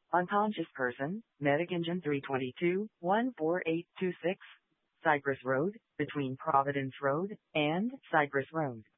Unconscious person, Medic Engine 322, 14826, Cypress Road, between Providence Road and Cypress Road.